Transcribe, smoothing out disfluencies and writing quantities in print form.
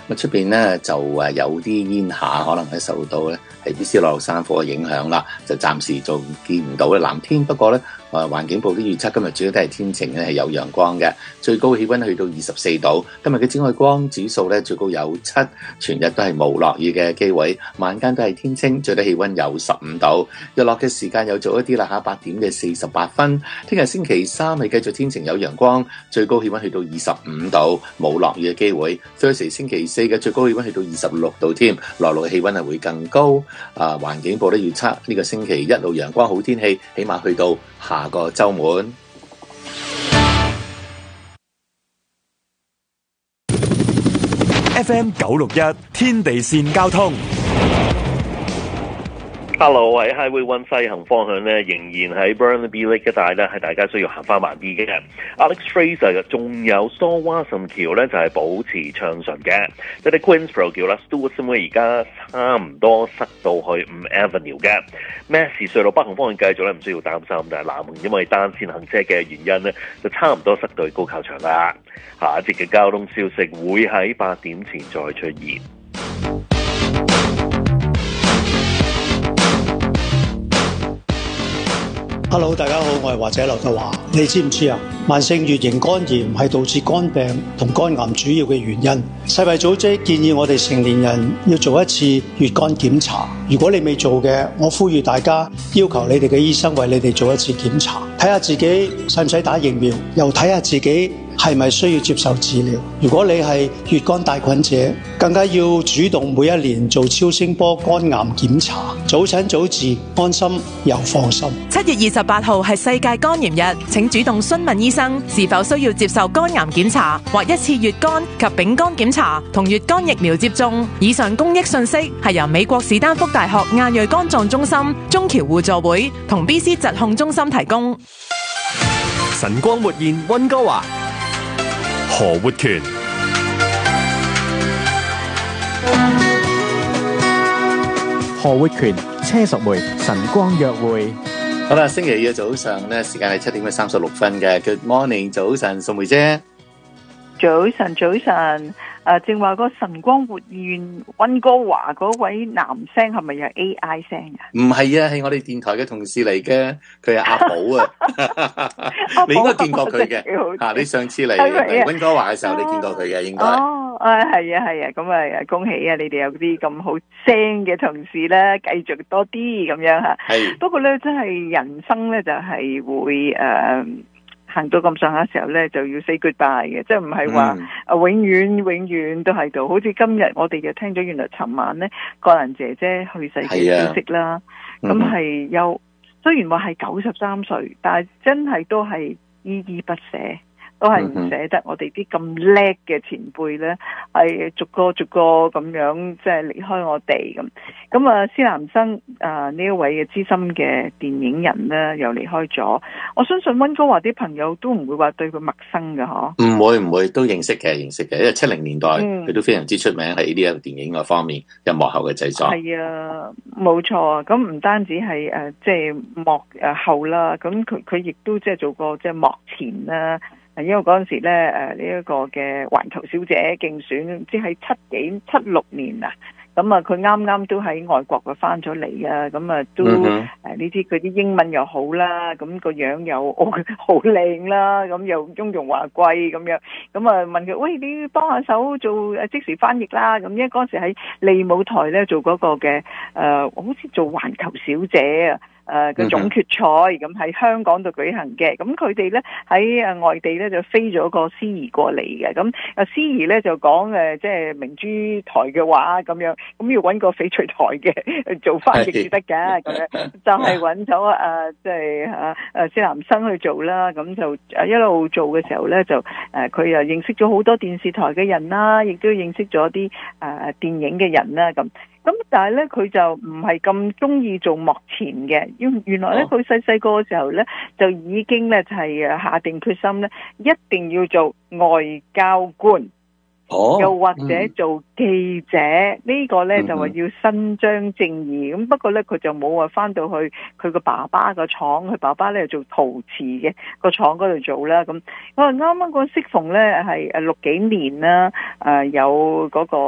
咁出邊咧就有啲煙霞，可能係受到咧係啲斯諾魯山火嘅影響啦，就暫時就見唔到咧藍天。不過咧環境部都預測今日主要都係天晴咧，係有陽光嘅，最高氣溫去到24度。今日嘅紫外光指數咧最高有7，全日都係冇落雨嘅機會，晚間都係天清，最低氣溫有15度。日落嘅時間又早一啲啦嚇，8點嘅48分。聽日星期三係繼續天晴有陽光，最高氣溫去到25度，冇落雨嘅機會。Thursday 星期四嘅最高氣溫去到26度添，落落嘅氣溫係會更高。環境部都預測呢個星期一路陽光好天氣，起碼去到下個週末。 FM 961天地線交通。 Hello， 喺 Highway 1西行方向咧，仍然喺 Burnaby Lake 一帶咧，係大家需要行翻慢啲嘅。Alex Fraser 仲有 Stawasam 橋咧，就係保持暢順嘅。即係 Queensborough 橋啦 Stewart 而家差唔多塞到去5 Avenue 嘅。Massey 隧道北行方向繼續咧，唔需要擔心，但係南行因為單線行車嘅原因咧，就差唔多塞到去高球場啦。下一節嘅交通消息會喺8點前再出現。 Hello， 大家好，我係華仔劉德華。你知唔知啊？慢性乙型肝炎係導致肝病同肝癌主要嘅原因。世衛組織建議我哋成年人要做一次乙肝檢查。如果你未做嘅，我呼籲大家要求你哋嘅醫生為你哋做一次檢查，睇下自己使唔使打疫苗，又睇下自己係咪需要接受治療。如果你係乙肝帶菌者，更加要主動每一年做超聲波肝癌檢查，早診早治，安心又放心。 7月28號係世界肝炎日，請主動詢問醫生是否需要接受肝癌檢查或一次乙肝及丙肝檢查同乙肝疫苗接種。以上公益信息係由美國史丹福大學亞裔肝臟中心、中僑互助會同 BC 疾控中心提供。 晨光活現溫哥華，何活權。 何活權、車淑梅晨光約會。 好啦，星期二嘅早上咧，時間係7點36分嘅。Good morning， 早晨，淑梅姐。 早晨，早晨。正話嗰晨光活現溫哥華嗰位男聲係咪有 AI 聲啊？ 唔係啊，係我哋電台嘅同事嚟嘅，佢係阿寶啊。你應該見過佢嘅。你上次嚟溫哥華嘅時候，你見過佢嘅應該。 係啊，咁啊，恭喜啊！你哋有啲咁好聲嘅同事咧，繼續多啲咁樣嚇。係。不過咧，真係人生咧，就係會行到咁上下時候咧，就要 say goodbye 嘅，即係唔係話永遠都喺度。好似今日我哋就聽咗，原來尋晚咧葛蘭姐姐去世嘅消息啦。咁係有雖然話係93歲，但係真係都係依依不捨。都係唔捨得我哋啲咁叻嘅前輩咧，係逐個咁樣即係離開我哋咁。咁啊，施南生呢一位嘅資深嘅電影人咧，又離開咗。我相信溫哥華啲朋友都唔會話對佢陌生㗎嗬。 唔會都認識嘅，因為70年代佢都非常之出名喺呢一個電影嗰方面嘅幕後嘅製作。係啊，冇錯啊。咁唔單止係即係幕後啦，咁佢亦都即係做過即係幕前啦。因為嗰陣時咧，呢一個嘅環球小姐競選，即係76年啊，咁啊，佢啱啱都喺外國翻咗嚟啊，咁啊都呢啲佢啲英文又好啦，咁個樣又好靚啦，咁又雍容華貴咁樣，咁啊問佢，喂，你幫下手做即時翻譯啦，咁因為嗰陣時喺利舞台咧做嗰個嘅好似做環球小姐啊。嘅總決賽咁喺香港度舉行嘅，咁佢哋咧喺外地咧就飛咗個司儀過嚟嘅，咁司儀咧就講即係明珠台嘅話咁樣，咁要揾個翡翠台嘅做翻譯至得㗎，咁樣就係揾咗即係施南生去做啦，咁就一路做嘅時候咧就佢又認識咗好多電視台嘅人啦，亦都認識咗啲電影嘅人啦咁。咁但係咧，佢就唔係咁中意做幕前嘅，原來咧佢細個嘅時候咧，就已經咧就係下定決心咧，一定要做外交官。又或者做記者，呢個咧就話要伸張正義。咁不過咧佢就冇話翻到去佢個爸爸個廠，佢爸爸咧做陶瓷嘅個廠嗰度做啦。咁我啱啱個適逢咧係60幾年啦，有嗰個